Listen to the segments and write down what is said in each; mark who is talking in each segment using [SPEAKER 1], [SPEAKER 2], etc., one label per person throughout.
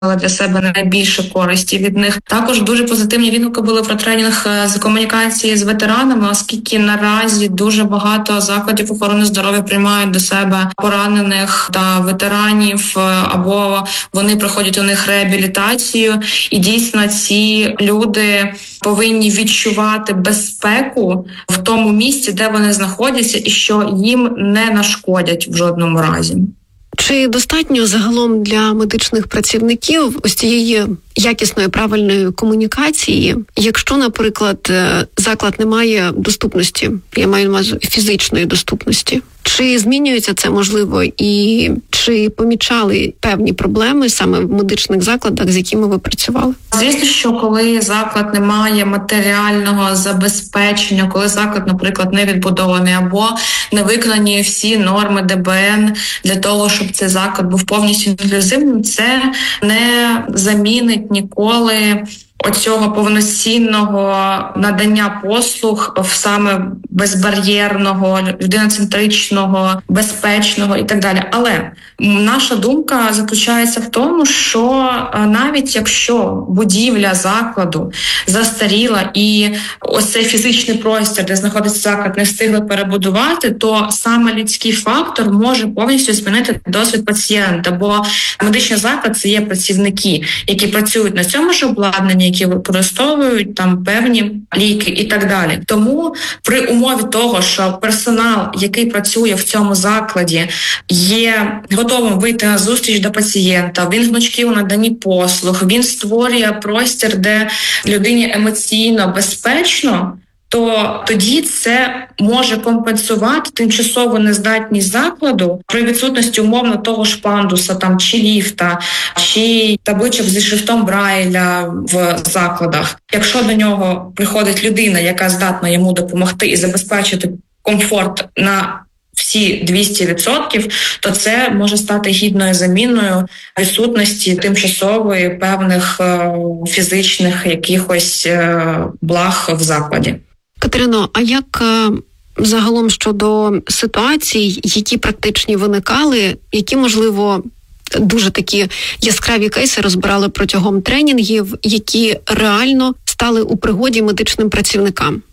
[SPEAKER 1] для себе найбільше користі від них. Також дуже позитивні відгуки були про тренінг з комунікації з ветеранами, оскільки наразі дуже багато закладів охорони здоров'я приймають до себе поранених та ветеранів, або вони проходять у них реабілітацію. І дійсно ці люди повинні відчувати безпеку в тому місці, де вони знаходяться, і що їм не нашкодять в жодному разі.
[SPEAKER 2] Чи достатньо загалом для медичних працівників ось цієї якісної, правильної комунікації, якщо, наприклад, заклад не має доступності, я маю на увазі фізичної доступності? Чи змінюється це, можливо, і чи помічали певні проблеми саме в медичних закладах, з якими ви працювали?
[SPEAKER 1] Звісно, що коли заклад не має матеріального забезпечення, коли заклад, наприклад, не відбудований або не виконані всі норми ДБН для того, щоб цей заклад був повністю інклюзивним, це не замінить ніколи оцього повноцінного надання послуг саме безбар'єрного, людиноцентричного, безпечного і так далі. Але наша думка заключається в тому, що навіть якщо будівля закладу застаріла і ось цей фізичний простір, де знаходиться заклад, не встигли перебудувати, то саме людський фактор може повністю змінити досвід пацієнта, бо медичний заклад – це є працівники, які працюють на цьому ж обладнанні, які використовують там певні ліки і так далі. Тому при умові того, що персонал, який працює в цьому закладі, є готовим вийти на зустріч до пацієнта, він гнучкий у наданні послуг, він створює простір, де людині емоційно безпечно, то тоді це може компенсувати тимчасову нездатність закладу при відсутності умовно того ж пандуса там, чи ліфта, чи табличок зі шрифтом Брайля в закладах. Якщо до нього приходить людина, яка здатна йому допомогти і забезпечити комфорт на всі 200%, то це може стати гідною заміною відсутності тимчасової певних фізичних якихось благ в закладі.
[SPEAKER 2] Катерино, а як загалом щодо ситуацій, які практичні виникали, які, можливо, дуже такі яскраві кейси розбирали протягом тренінгів, які реально стали у пригоді медичним працівникам?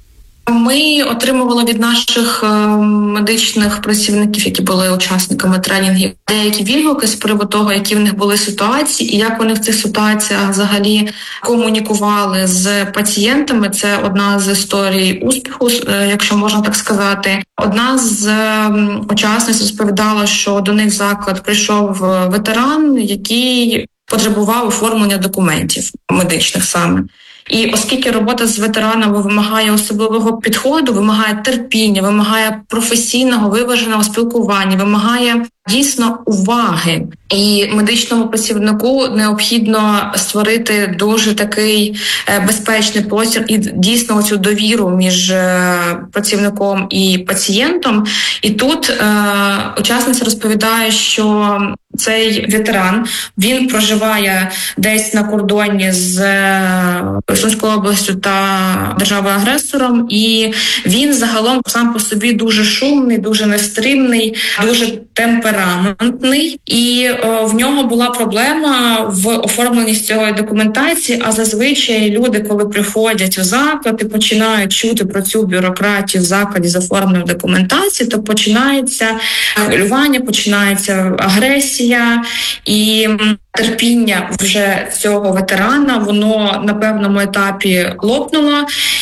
[SPEAKER 1] Ми отримували від наших медичних працівників, які були учасниками тренінгів, деякі відгуки з приводу того, які в них були ситуації і як вони в цих ситуаціях взагалі комунікували з пацієнтами. Це одна з історій успіху, якщо можна так сказати. Одна з учасниць розповідала, що до них в заклад прийшов ветеран, який потребував оформлення документів медичних саме. І оскільки робота з ветеранами вимагає особливого підходу, вимагає терпіння, вимагає професійного, виваженого спілкування, вимагає дійсно уваги. І медичному працівнику необхідно створити дуже такий безпечний простір і дійсно оцю довіру між працівником і пацієнтом. І тут учасниця розповідає, що цей ветеран, він проживає десь на кордоні з Херсонською областю та державою-агресором, і він загалом сам по собі дуже шумний, дуже нестримний, дуже темпераментний, і в нього була проблема в оформленні цієї документації, а зазвичай люди, коли приходять у заклад і починають чути про цю бюрократію в закладі з оформленням документації, то починається хвилювання, починається агресія, і терпіння вже цього ветерана, воно на певному етапі лопнуло,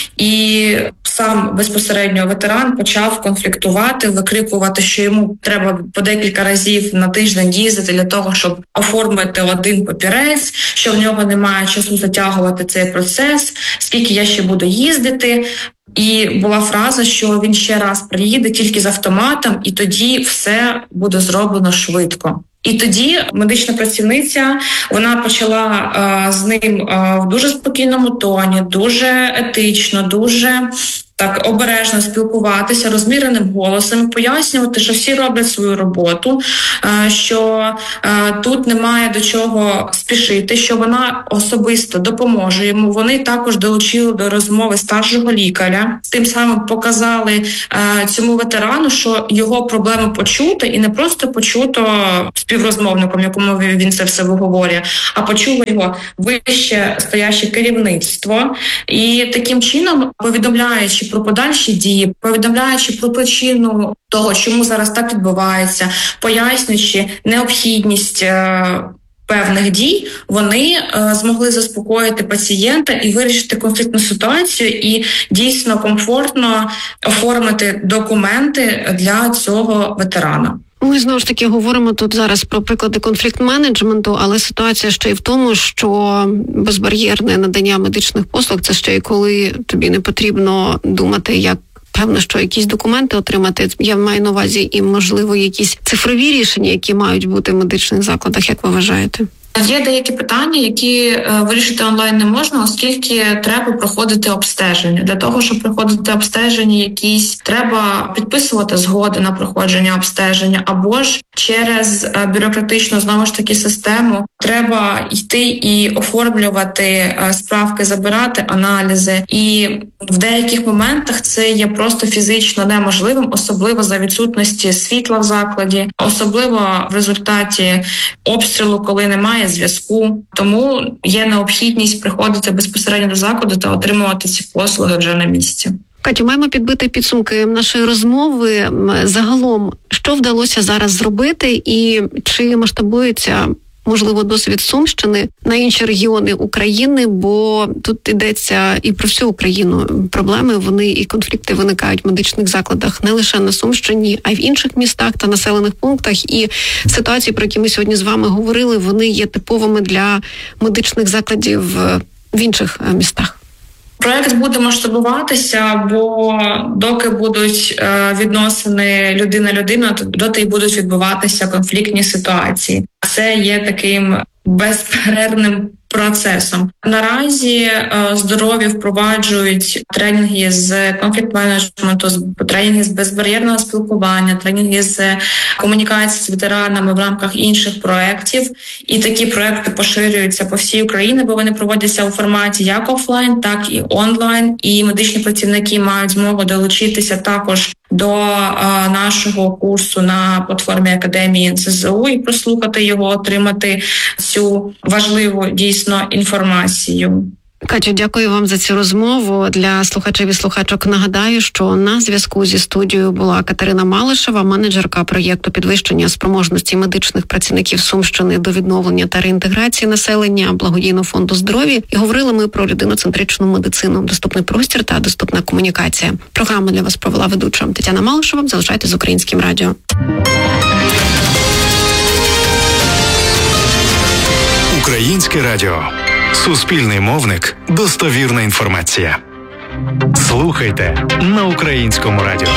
[SPEAKER 1] і сам безпосередньо ветеран почав конфліктувати, викрикувати, що йому треба по декілька разів на тиждень їздити для того, щоб оформити один папірець, що в нього немає часу затягувати цей процес, скільки я ще буду їздити. І була фраза, що він ще раз приїде тільки з автоматом, і тоді все буде зроблено швидко. І тоді медична працівниця, вона почала з ним в дуже спокійному тоні, дуже етично, дуже так обережно спілкуватися розміреним голосом, пояснювати, що всі роблять свою роботу, що тут немає до чого спішити, що вона особисто допоможе йому. Вони також долучили до розмови старшого лікаря, тим самим показали цьому ветерану, що його проблеми почуто, і не просто почуто співрозмовником, якому він це все виговорює, а почуло його вище стояще керівництво. І таким чином, повідомляючи про подальші дії, повідомляючи про причину того, чому зараз так відбувається, пояснюючи необхідність певних дій, вони змогли заспокоїти пацієнта і вирішити конфліктну ситуацію і дійсно комфортно оформити документи для цього ветерана.
[SPEAKER 2] Ми знову ж таки говоримо тут зараз про приклади конфлікт-менеджменту, але ситуація ще й в тому, що безбар'єрне надання медичних послуг – це ще й коли тобі не потрібно думати, як певно, що якісь документи отримати. Я маю на увазі і, можливо, якісь цифрові рішення, які мають бути в медичних закладах, як ви вважаєте?
[SPEAKER 1] Є деякі питання, які вирішити онлайн не можна, оскільки треба проходити обстеження. Для того, щоб проходити обстеження якісь, треба підписувати згоди на проходження обстеження, або ж через бюрократичну, знову ж таки, систему треба йти і оформлювати справки, забирати аналізи. І в деяких моментах це є просто фізично неможливим, особливо за відсутності світла в закладі, особливо в результаті обстрілу, коли немає зв'язку. Тому є необхідність приходити безпосередньо до закладу та отримувати ці послуги вже на місці.
[SPEAKER 2] Катю, маємо підбити підсумки нашої розмови. Загалом, що вдалося зараз зробити і чи масштабується, можливо, досвід Сумщини на інші регіони України, бо тут йдеться і про всю Україну. Проблеми, вони і конфлікти виникають в медичних закладах не лише на Сумщині, а й в інших містах та населених пунктах. І ситуації, про які ми сьогодні з вами говорили, вони є типовими для медичних закладів в інших містах.
[SPEAKER 1] Проект буде масштабуватися, бо доки будуть відносини людина-людина, доти й будуть відбуватися конфліктні ситуації. Це є таким безперервним процесом. Наразі здорові впроваджують тренінги з конфлікт-менеджменту, тренінги з безбар'єрного спілкування, тренінги з комунікації з ветеранами в рамках інших проєктів. І такі проєкти поширюються по всій Україні, бо вони проводяться у форматі як офлайн, так і онлайн. І медичні працівники мають змогу долучитися також до нашого курсу на платформі Академії НСЗУ і прослухати його, отримати цю важливу дійсно інформацію.
[SPEAKER 2] Катю, дякую вам за цю розмову. Для слухачів і слухачок нагадаю, що на зв'язку зі студією була Катерина Малишева, менеджерка проєкту підвищення спроможності медичних працівників Сумщини до відновлення та реінтеграції населення Благодійного фонду здоров'я. І говорили ми про людиноцентричну медицину, доступний простір та доступна комунікація. Програму для вас провела ведуча Тетяна Малишева. Залишайтесь з Українським радіо.
[SPEAKER 3] Українське радіо. Суспільний мовник. Достовірна інформація. Слухайте на Українському радіо.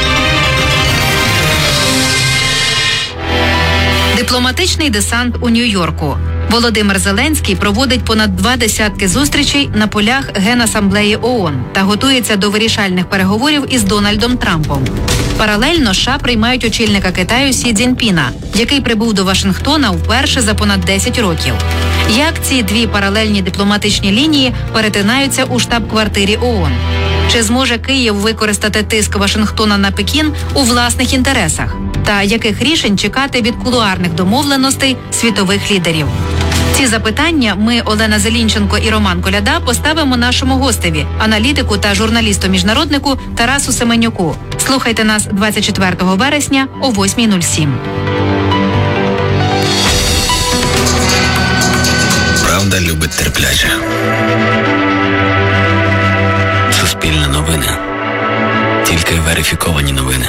[SPEAKER 4] Дипломатичний десант у Нью-Йорку. Володимир Зеленський проводить понад 20 зустрічей на полях Генасамблеї ООН та готується до вирішальних переговорів із Дональдом Трампом. Паралельно США приймають очільника Китаю Сі Цзіньпіна, який прибув до Вашингтона вперше за понад 10 років. Як ці дві паралельні дипломатичні лінії перетинаються у штаб-квартирі ООН? Чи зможе Київ використати тиск Вашингтона на Пекін у власних інтересах? Та яких рішень чекати від кулуарних домовленостей світових лідерів? Ці запитання ми, Олена Зелінченко і Роман Коляда, поставимо нашому гостеві, аналітику та журналісту-міжнароднику Тарасу Семенюку. Слухайте нас 24 вересня о 8:07.
[SPEAKER 5] Правда любить терпляче. Суспільне новини. Тільки верифіковані новини.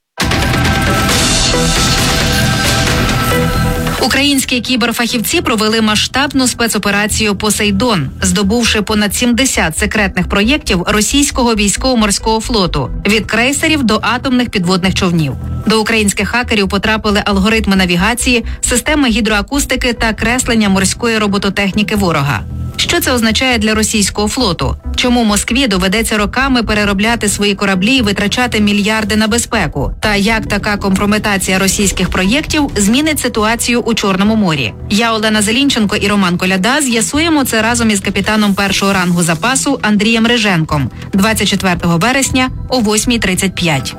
[SPEAKER 4] Українські кіберфахівці провели масштабну спецоперацію «Посейдон», здобувши понад 70 секретних проєктів російського військово-морського флоту – від крейсерів до атомних підводних човнів. До українських хакерів потрапили алгоритми навігації, системи гідроакустики та креслення морської робототехніки ворога. Що Що це означає для російського флоту? Чому Москві доведеться роками переробляти свої кораблі і витрачати мільярди на безпеку? Та як така компрометація російських проєктів змінить ситуацію у Чорному морі? Я, Олена Зелінченко і Роман Коляда з'ясуємо це разом із капітаном першого рангу запасу Андрієм Риженком 24 вересня о 8:35.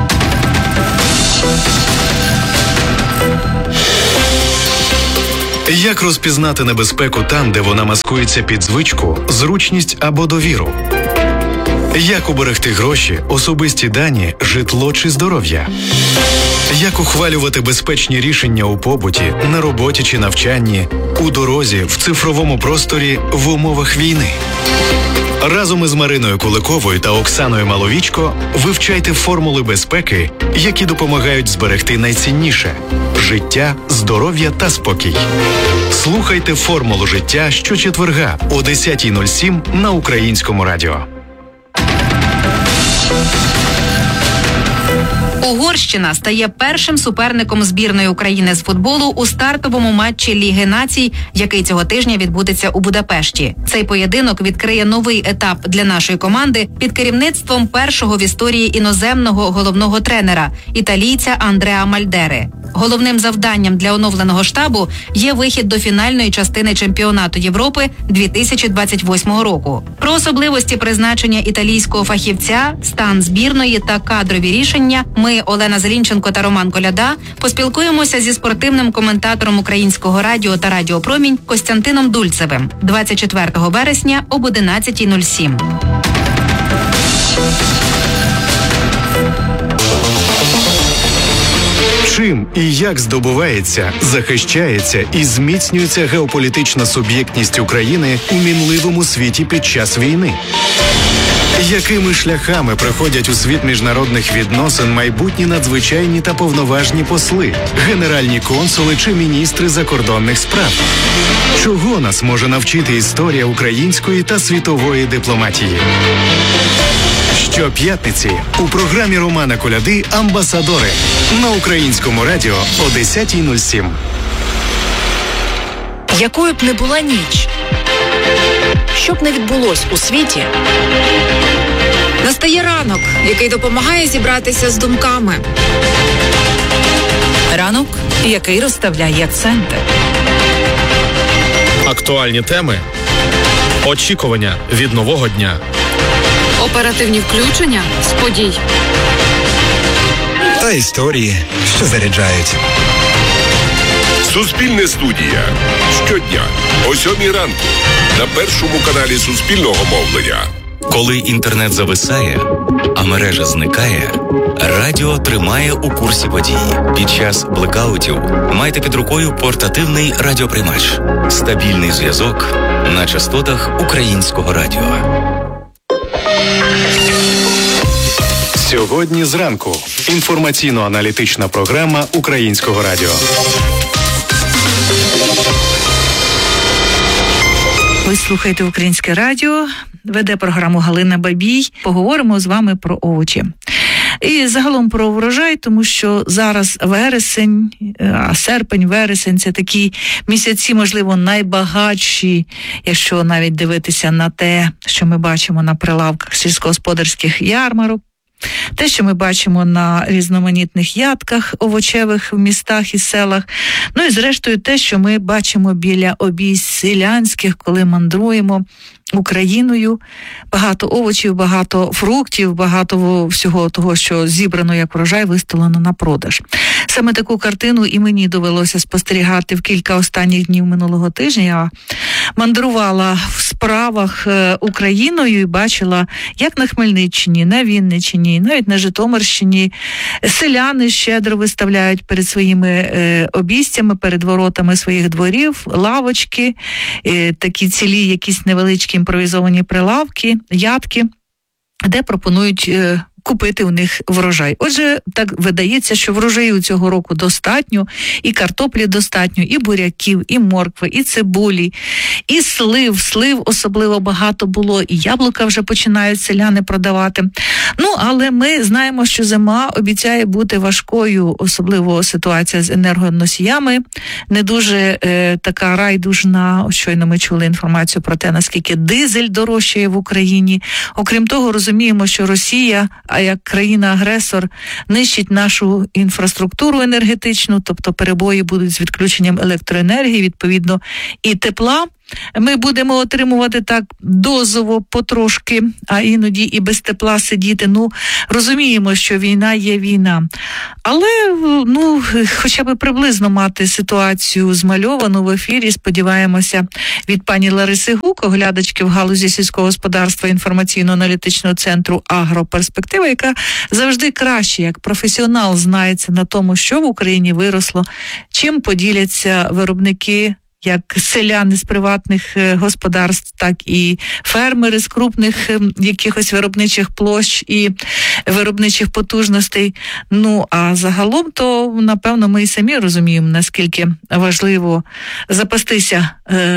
[SPEAKER 3] Як розпізнати небезпеку там, де вона маскується під звичку, зручність або довіру? Як уберегти гроші, особисті дані, житло чи здоров'я? Як ухвалювати безпечні рішення у побуті, на роботі чи навчанні, у дорозі, в цифровому просторі, в умовах війни? Разом із Мариною Куликовою та Оксаною Маловічко вивчайте формули безпеки, які допомагають зберегти найцінніше – життя, здоров'я та спокій. Слухайте «Формулу життя» щочетверга о 10:07 на Українському радіо.
[SPEAKER 4] Угорщина стає першим суперником збірної України з футболу у стартовому матчі Ліги націй, який цього тижня відбудеться у Будапешті. Цей поєдинок відкриє новий етап для нашої команди під керівництвом першого в історії іноземного головного тренера – італійця Андреа Мальдери. Головним завданням для оновленого штабу є вихід до фінальної частини чемпіонату Європи 2028 року. Про особливості призначення італійського фахівця, стан збірної та кадрові рішення ми, Олена Зелінченко та Роман Коляда, поспілкуємося зі спортивним коментатором Українського радіо та Радіо Промінь Костянтином Дульцевим 24 вересня об 11:07.
[SPEAKER 3] Чим і як здобувається, захищається і зміцнюється геополітична суб'єктність України у мінливому світі під час війни? Якими шляхами приходять у світ міжнародних відносин майбутні надзвичайні та повноважні посли, генеральні консули чи міністри закордонних справ? Чого нас може навчити історія української та світової дипломатії? Щоп'ятниці у програмі Романа Коляди «Амбасадори» на Українському радіо о 10:07.
[SPEAKER 6] Якою б не була ніч, що б не відбулось у світі, настає ранок, який допомагає зібратися з думками. Ранок, який розставляє акценти.
[SPEAKER 7] Актуальні теми, очікування від нового дня.
[SPEAKER 6] Оперативні включення з подій.
[SPEAKER 8] Та історії, що заряджають.
[SPEAKER 9] Суспільне студія. Щодня о 7:00 ранку на першому каналі Суспільного мовлення.
[SPEAKER 5] Коли інтернет зависає, а мережа зникає, радіо тримає у курсі подій. Під час блекаутів майте під рукою портативний радіоприймач. Стабільний зв'язок на частотах Українського радіо.
[SPEAKER 3] Сьогодні зранку. Інформаційно-аналітична програма Українського радіо.
[SPEAKER 10] Ви слухаєте Українське радіо, веде програму Галина Бабій. Поговоримо з вами про овочі. І загалом про врожай, тому що зараз вересень, а серпень, вересень – це такі місяці, можливо, найбагатші, якщо навіть дивитися на те, що ми бачимо на прилавках сільськогосподарських ярмарок. Те, що ми бачимо на різноманітних ядках овочевих в містах і селах. Ну і зрештою те, що ми бачимо біля обійсть селянських, коли мандруємо Україною. Багато овочів, багато фруктів, багато всього того, що зібрано як врожай, виставлено на продаж. Саме таку картину і мені довелося спостерігати в кілька останніх днів минулого тижня. Я мандрувала в справах Україною і бачила, як на Хмельниччині, на Вінниччині, навіть на Житомирщині селяни щедро виставляють перед своїми обійстями, перед воротами своїх дворів лавочки, такі цілі якісь невеличкі імпровізовані прилавки, ядки, де пропонують купити у них врожай. Отже, так видається, що врожаю цього року достатньо, і картоплі достатньо, і буряків, і моркви, і цибулі, і слив особливо багато було, і яблука вже починають селяни продавати. Ну, але ми знаємо, що зима обіцяє бути важкою, особливо ситуація з енергоносіями, не дуже така райдужна. Щойно ми чули інформацію про те, наскільки дизель дорожчає в Україні. Окрім того, розуміємо, що Росія, а як країна-агресор, нищить нашу інфраструктуру енергетичну, тобто перебої будуть з відключенням електроенергії, відповідно, і тепла. Ми будемо отримувати так дозово, потрошки, а іноді і без тепла сидіти. Ну, розуміємо, що війна є війна. Але, хоча б приблизно мати ситуацію змальовану в ефірі, сподіваємося, від пані Лариси Гук, оглядачки в галузі сільського господарства інформаційно-аналітичного центру «Агроперспектива», яка завжди краще, як професіонал, знається на тому, що в Україні виросло, чим поділяться виробники, як селяни з приватних господарств, так і фермери з крупних якихось виробничих площ і виробничих потужностей. Ну, а загалом, то, напевно, ми і самі розуміємо, наскільки важливо запастися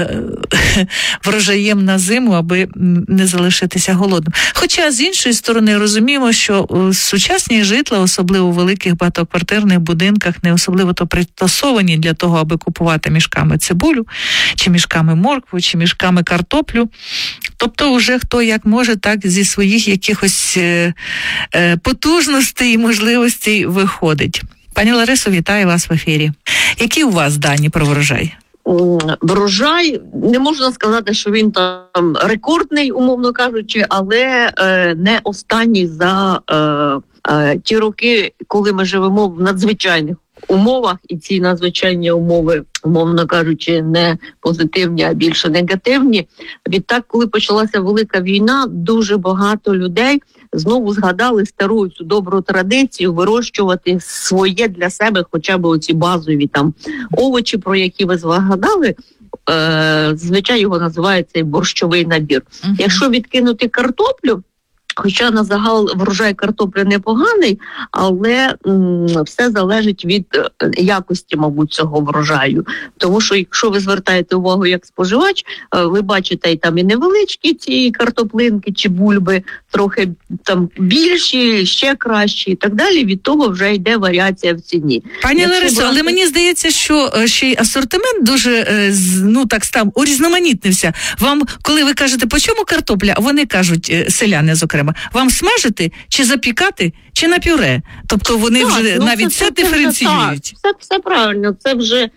[SPEAKER 10] врожаєм на зиму, аби не залишитися голодним. Хоча, з іншої сторони, розуміємо, що сучасні житла, особливо в великих багатоквартирних будинках, не особливо то пристосовані для того, аби купувати мішками цибулю, чи мішками моркву, чи мішками картоплю. Тобто вже хто як може, так зі своїх якихось потужностей і можливостей виходить. Пані Ларисо, вітаю вас в ефірі. Які у вас дані про врожай?
[SPEAKER 11] Врожай, не можна сказати, що він там рекордний, умовно кажучи, але не останній за ті роки, коли ми живемо в надзвичайних умовах, і ці надзвичайні умови, умовно кажучи, не позитивні, а більше негативні. Відтак, коли почалася велика війна, дуже багато людей знову згадали стару цю добру традицію вирощувати своє для себе, хоча б оці базові там овочі, про які ви згадали. Звичайно, його називається борщовий набір. Якщо відкинути картоплю, хоча на загал врожай картоплі непоганий, але все залежить від якості, мабуть, цього врожаю. Тому що, якщо ви звертаєте увагу як споживач, ви бачите там і невеличкі ці картоплинки чи бульби, трохи там більші, ще кращі і так далі. Від того вже йде варіація в ціні.
[SPEAKER 10] Пані Ларисо, але мені здається, що ще й асортимент дуже, так став, урізноманітнився. Вам, коли ви кажете, по чому картопля, а вони кажуть, селяни, зокрема, вам смажити, чи запікати, чи на пюре? Тобто вони вже навіть це диференціюють.
[SPEAKER 11] Все правильно. Це вже,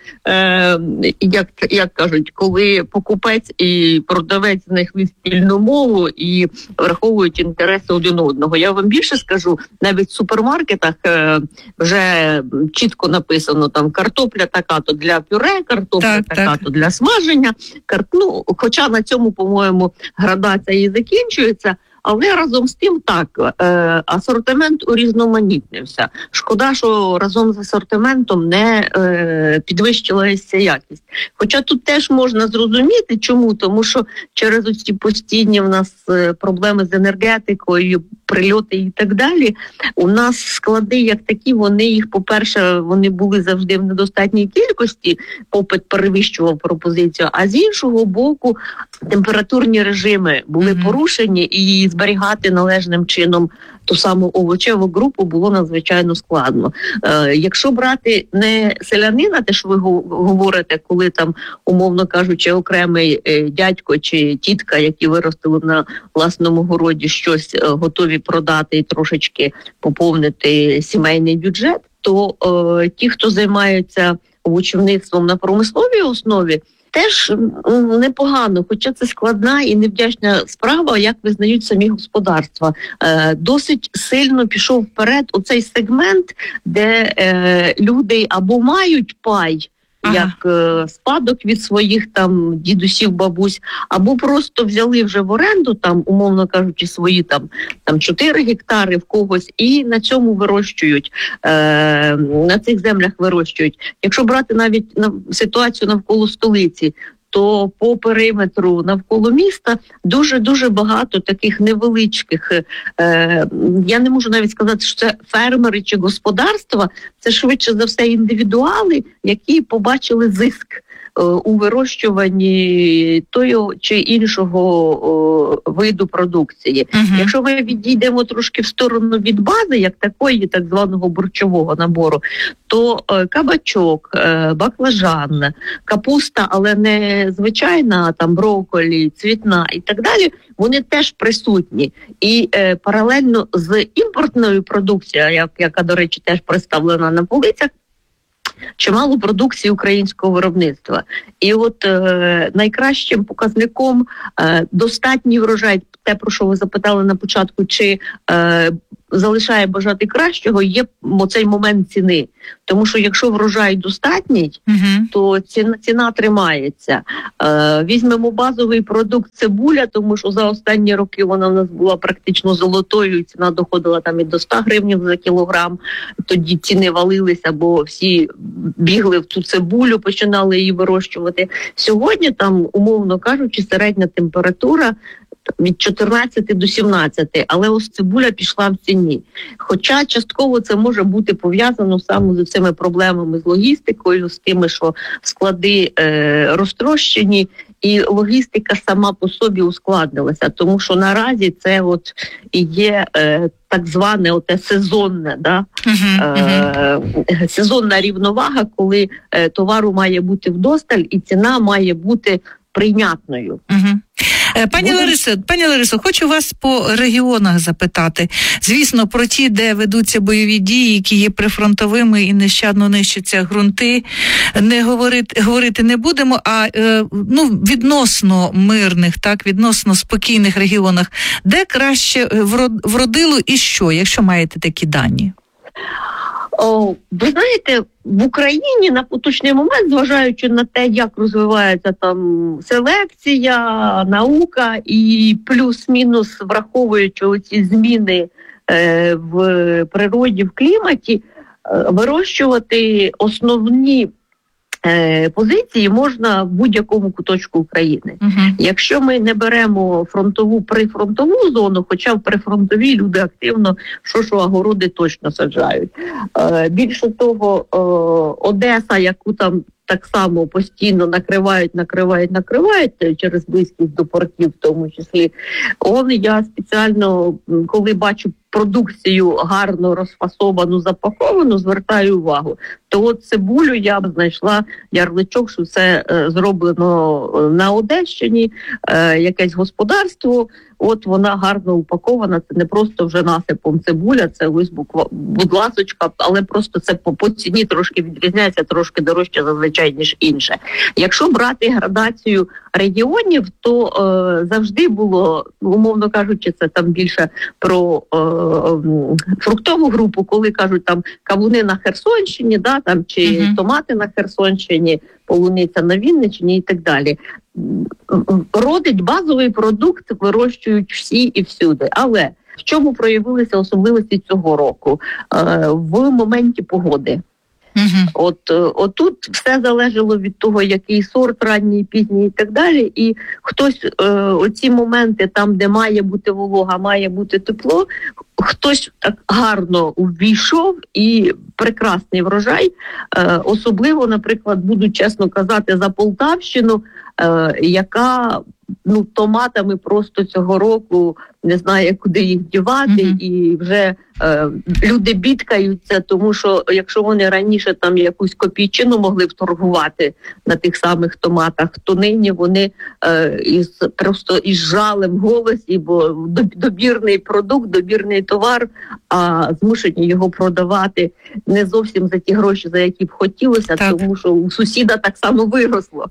[SPEAKER 11] як кажуть, коли покупець і продавець знайшли спільну мову і враховують інтереси один одного. Я вам більше скажу, навіть в супермаркетах вже чітко написано, там картопля така-то для пюре, картопля така-то для смаження. Хоча на цьому, по-моєму, градація і закінчується. Але разом з тим асортимент урізноманітнився. Шкода, що разом з асортиментом не підвищилася якість. Хоча тут теж можна зрозуміти, чому? Тому що через оці постійні в нас проблеми з енергетикою, прильоти і так далі, у нас склади як такі, по-перше, вони були завжди в недостатній кількості, попит перевищував пропозицію, а з іншого боку температурні режими були порушені і зберігати належним чином ту саму овочеву групу було надзвичайно складно. Якщо брати не селянина, те, що ви говорите, коли там, умовно кажучи, окремий дядько чи тітка, які виростили на власному городі, щось готові продати і трошечки поповнити сімейний бюджет, то ті, хто займаються овочівництвом на промисловій основі, теж непогано, хоча це складна і невдячна справа, як визнають самі господарства. Досить сильно пішов вперед оцей сегмент, де люди або мають пай, як спадок від своїх там дідусів, бабусь, або просто взяли вже в оренду, там, умовно кажучи, свої там 4 гектари в когось, і на цьому вирощують, на цих землях вирощують. Якщо брати навіть ситуацію навколо столиці, то по периметру навколо міста дуже-дуже багато таких невеличких, я не можу навіть сказати, що це фермери чи господарства, це швидше за все індивідуали, які побачили зиск у вирощуванні того чи іншого виду продукції. Якщо ми відійдемо трошки в сторону від бази, як такої, так званого борщового набору, то кабачок, баклажан, капуста, але не звичайна, а там брокколі, цвітна і так далі, вони теж присутні. І паралельно з імпортною продукцією, яка, до речі, теж представлена на полицях, чимало продукції українського виробництва. І от найкращим показником достатній врожай, те, про що ви запитали на початку, чи залишає бажати кращого, є оцей момент ціни. Тому що якщо врожай достатній, то ціна тримається. Візьмемо базовий продукт цибуля, тому що за останні роки вона в нас була практично золотою, і ціна доходила там і до 100 гривень за кілограм. Тоді ціни валилися, бо всі бігли в цю цибулю, починали її вирощувати. Сьогодні там, умовно кажучи, середня температура від 14 до 17, але ось цибуля пішла в ціні. Хоча частково це може бути пов'язано саме з цими проблемами з логістикою, з тими, що склади розтрощені, і логістика сама по собі ускладнилася, тому що наразі це от і є так зване оте сезонне, сезонна рівновага, коли товару має бути вдосталь і ціна має бути прийнятною.
[SPEAKER 10] Пані Ларисо, хочу вас по регіонах запитати. Звісно, про ті, де ведуться бойові дії, які є прифронтовими і нещадно нищаться ґрунти, говорити не будемо, а відносно мирних, так, відносно спокійних регіонах, де краще вродило і що, якщо маєте такі дані?
[SPEAKER 11] Ви знаєте, в Україні на поточний момент, зважаючи на те, як розвивається там селекція, наука і плюс-мінус враховуючи оці зміни в природі, в кліматі, вирощувати основні позиції можна в будь-якому куточку України. Якщо ми не беремо прифронтову зону, хоча в прифронтовій люди активно огороди точно саджають. Більше того, Одеса, яку там так само постійно накривають через близькість до портів в тому числі. Я спеціально, коли бачу продукцію гарно розфасовану, запаковану, звертаю увагу. То от цибулю я б знайшла ярличок, що це зроблено на Одещині, якесь господарство, от вона гарно упакована, це не просто вже насипом цибуля, це ось будь ласочка, але просто це по ціні трошки відрізняється, трошки дорожче зазвичай, ніж інше. Якщо брати градацію регіонів, то завжди було, умовно кажучи, це там більше про фруктову групу, коли кажуть там кавуни на Херсонщині, там чи томати на Херсонщині, полуниця на Вінниччині і так далі. Родить базовий продукт, вирощують всі і всюди. Але в чому проявилися особливості цього року? В моменті погоди. Отут все залежало від того, який сорт, ранній, пізній і так далі. І хтось оці моменти, там, де має бути волога, має бути тепло, хтось так гарно увійшов і прекрасний врожай. Особливо, наприклад, буду чесно казати, за Полтавщину, яка томатами просто цього року не знає, куди їх дівати, і вже люди бідкаються, тому що якщо вони раніше там якусь копійчину могли вторгувати на тих самих томатах, то нині вони просто із жалем в голосі, бо добірний продукт, добірний товар, а змушені його продавати не зовсім за ті гроші, за які б хотілося, тому що у сусіда так само виросло.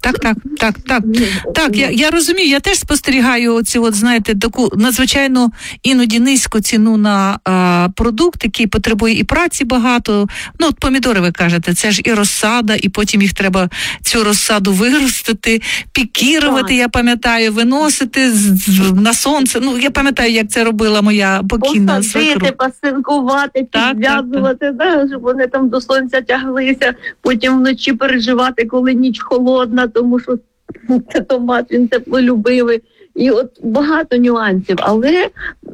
[SPEAKER 10] Так, я розумію, я теж спостерігаю оці, знаєте, таку надзвичайно іноді низьку ціну на продукт, який потребує і праці багато. Помідори, ви кажете, це ж і розсада, і потім їх треба цю розсаду виростити, пікірувати, я пам'ятаю, виносити на сонце. Я пам'ятаю, як це робила моя покійна свекруха.
[SPEAKER 11] Посадити, пасинкувати, підв'язувати, щоб вони там до сонця тяглися, потім вночі переживати, коли ніч холодна, тому що це томат, він теплолюбивий. І от багато нюансів, але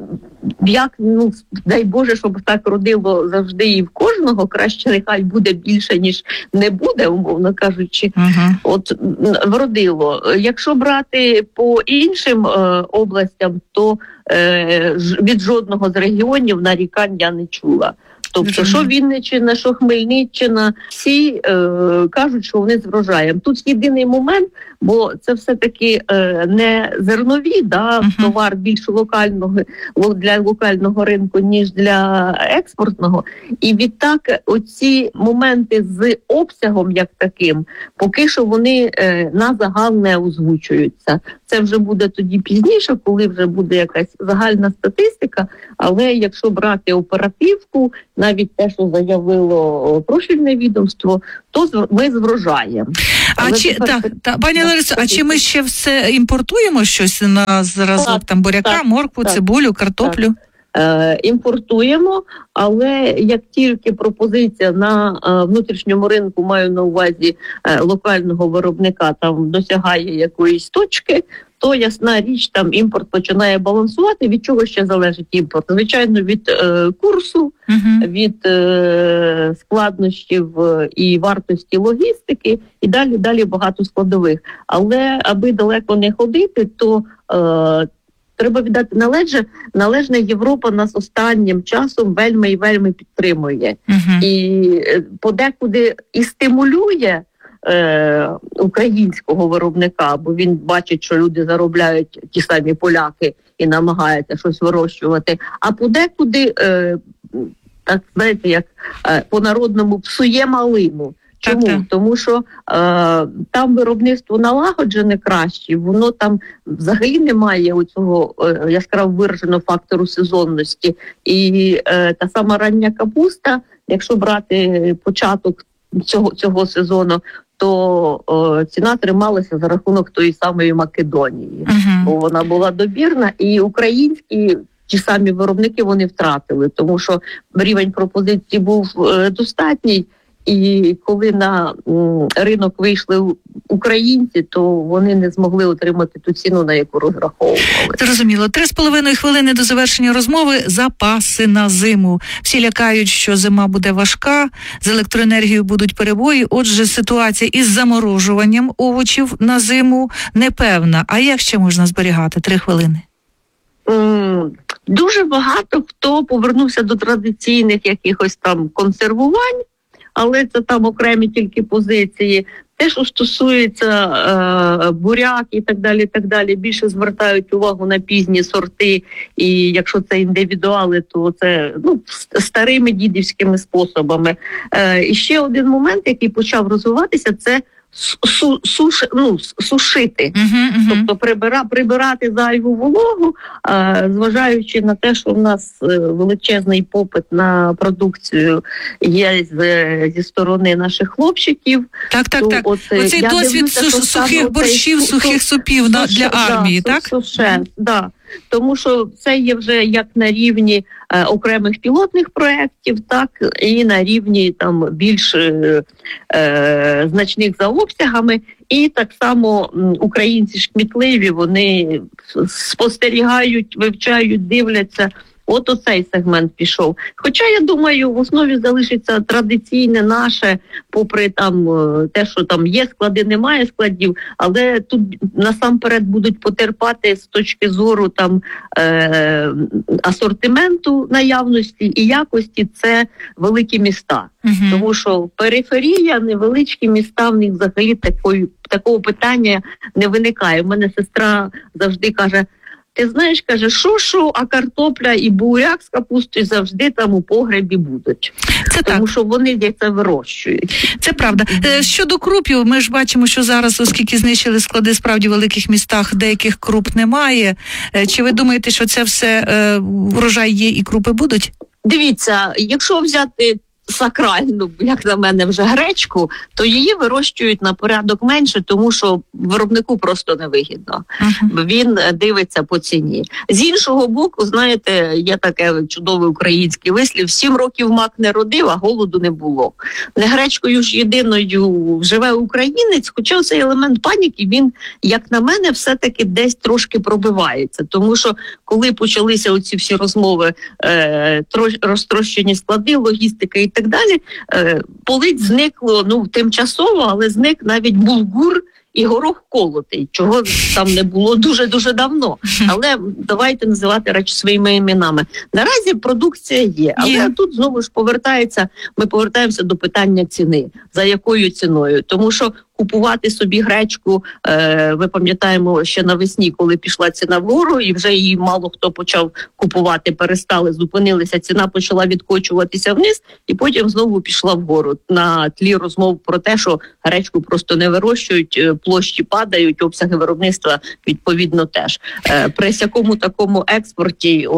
[SPEAKER 11] дай Боже, щоб так родило завжди і в кожного, краще нехай буде більше, ніж не буде, умовно кажучи. От вродило. Якщо брати по іншим областям, то від жодного з регіонів нарікань я не чула. Тобто, що Вінниччина, що Хмельниччина, всі кажуть, що вони з врожаєм. Тут єдиний момент, бо це все-таки не зернові, товар більш локального, для локального ринку, ніж для експортного. І відтак оці моменти з обсягом як таким, поки що вони на загал не озвучуються. Це вже буде тоді пізніше, коли вже буде якась загальна статистика, але якщо брати оперативку, навіть те, що заявило профільне відомство, то ми з врожаєм.
[SPEAKER 10] Пані Ларисо, а чи ми ще все імпортуємо щось на зразок там буряка, моркву, цибулю, картоплю?
[SPEAKER 11] Імпортуємо, але як тільки пропозиція на внутрішньому ринку, маю на увазі локального виробника, там досягає якоїсь точки, то ясна річ, там імпорт починає балансувати. Від чого ще залежить імпорт? Звичайно, від курсу, від складнощів і вартості логістики, і далі багато складових. Але аби далеко не ходити, то треба віддати належне. Європа нас останнім часом вельми підтримує. І подекуди і стимулює українського виробника, бо він бачить, що люди заробляють, ті самі поляки, і намагаються щось вирощувати. А подекуди, так знаєте, як по-народному псує малину. Чому? Тому що там виробництво налагоджене краще, воно там взагалі не має оцього яскраво вираженого фактору сезонності. І та сама рання капуста, якщо брати початок цього сезону, то ціна трималася за рахунок тої самої Македонії, бо вона була добірна, і українські ті самі виробники вони втратили, тому що рівень пропозиції був достатній. І коли на ринок вийшли українці, то вони не змогли отримати ту ціну, на яку розраховували.
[SPEAKER 10] Зрозуміло. 3,5 хвилини до завершення розмови. Запаси на зиму. Всі лякають, що зима буде важка, з електроенергією будуть перебої. Отже, ситуація із заморожуванням овочів на зиму непевна. А як ще можна зберігати? 3 хвилини.
[SPEAKER 11] Дуже багато хто повернувся до традиційних якихось там консервувань, але це там окремі тільки позиції. Те, що стосується буряк і так далі, більше звертають увагу на пізні сорти, і якщо це індивідуали, то це старими дідівськими способами. І ще один момент, який почав розвиватися, це сушити, тобто прибирати зайву вологу, зважаючи на те, що в нас величезний попит на продукцію є зі сторони наших хлопчиків.
[SPEAKER 10] Так. Оцей досвід сухих борщів, сухих супів для армії, так?
[SPEAKER 11] Так. Тому що це є вже як на рівні окремих пілотних проєктів, так і на рівні там більш значних за обсягами. І так само українці ж кмітливі, вони спостерігають, вивчають, дивляться. От оцей сегмент пішов. Хоча, я думаю, в основі залишиться традиційне наше, попри там те, що там є склади, немає складів, але тут насамперед будуть потерпати з точки зору там асортименту наявності і якості це великі міста. Тому що периферія, невеличкі міста, в них взагалі такого питання не виникає. У мене сестра завжди каже: ти знаєш, каже, що, а картопля і буряк з капустою завжди там у погребі будуть. Тому що вони це вирощують.
[SPEAKER 10] Це правда. Щодо крупів, ми ж бачимо, що зараз, оскільки знищили склади справді в великих містах, деяких круп немає. Чи ви думаєте, що це все врожай є і крупи будуть?
[SPEAKER 11] Дивіться, якщо взяти сакральну, як на мене, вже гречку, то її вирощують на порядок менше, тому що виробнику просто невигідно. Він дивиться по ціні. З іншого боку, знаєте, є таке чудовий український вислів: 7 років мак не родив, а голоду не було. Не гречкою ж єдиною живе українець, хоча цей елемент паніки, він, як на мене, все-таки десь трошки пробивається. Тому що коли почалися оці всі розмови, розтрощені склади, логістика і так далі, полиць зникло, тимчасово, але зник навіть булгур і горох колотий, чого там не було дуже-дуже давно. Але давайте називати речі своїми іменами. Наразі продукція є, але тут знову ж ми повертаємося до питання ціни. За якою ціною? Тому що купувати собі гречку, ми пам'ятаємо ще навесні, коли пішла ціна вгору, і вже її мало хто почав купувати, перестали, зупинилися, ціна почала відкочуватися вниз, і потім знову пішла вгору. На тлі розмов про те, що гречку просто не вирощують, площі падають, обсяги виробництва відповідно теж. При всякому такому експорті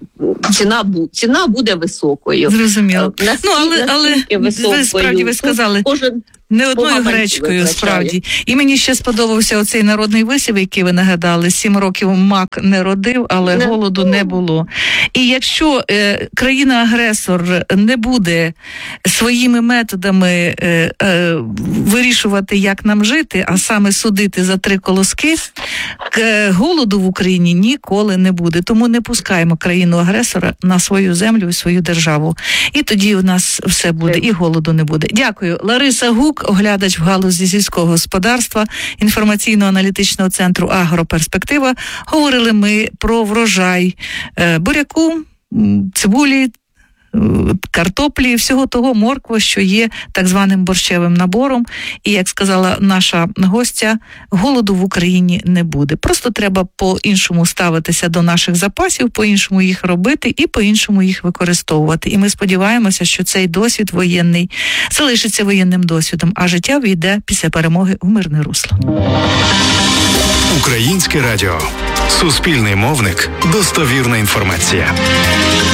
[SPEAKER 11] ціна буде високою.
[SPEAKER 10] Зрозуміло. Але ви справді сказали, не одною гречкою, справді. І мені ще сподобався оцей народний вислів, який ви нагадали: 7 років мак не родив, але голоду не було. І якщо країна-агресор не буде своїми методами вирішувати, як нам жити, а саме судити за 3 колоски, голоду в Україні ніколи не буде. Тому не пускаємо країну-агресора на свою землю і свою державу. І тоді у нас все буде, і голоду не буде. Дякую. Лариса Гук, оглядач в галузі сільського господарства інформаційно-аналітичного центру «Агроперспектива». Говорили ми про врожай буряку, цибулі, картоплі, всього того, морква, що є так званим борщевим набором. І, як сказала наша гостя, голоду в Україні не буде. Просто треба по-іншому ставитися до наших запасів, по-іншому їх робити і по-іншому їх використовувати. І ми сподіваємося, що цей досвід воєнний залишиться воєнним досвідом, а життя війде після перемоги в мирне русло.
[SPEAKER 3] Українське радіо. Суспільний мовник. Достовірна інформація.